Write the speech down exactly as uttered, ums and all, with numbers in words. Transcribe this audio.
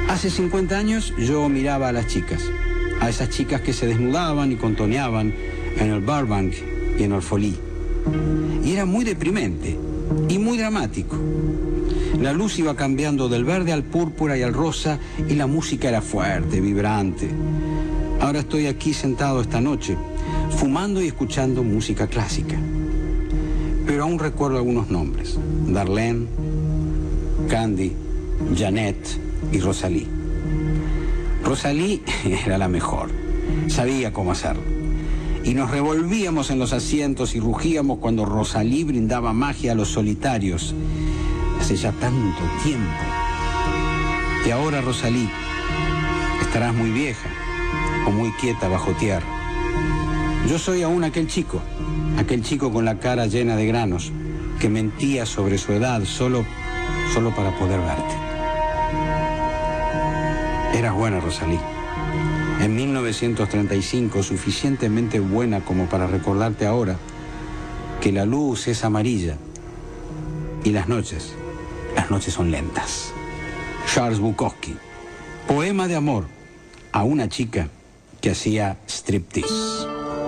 Hace cincuenta años yo miraba a las chicas, a esas chicas que se desnudaban y contoneaban en el Burbank y en el Folly. Y era muy deprimente y muy dramático. La luz iba cambiando del verde al púrpura y al rosa y la música era fuerte, vibrante. Ahora estoy aquí sentado esta noche, fumando y escuchando música clásica. Pero aún recuerdo algunos nombres: Darlene, Candy, Janet y Rosalie. Rosalie era la mejor, sabía cómo hacerlo. Y nos revolvíamos en los asientos y rugíamos cuando Rosalie brindaba magia a los solitarios. Hace ya tanto tiempo. Y ahora, Rosalie, estarás muy vieja o muy quieta bajo tierra. Yo soy aún aquel chico, aquel chico con la cara llena de granos, que mentía sobre su edad solo, solo para poder verte. Eras buena, Rosalie. En mil novecientos treinta y cinco, suficientemente buena como para recordarte ahora que la luz es amarilla y las noches, las noches son lentas. Charles Bukowski, poema de amor a una chica que hacía striptease.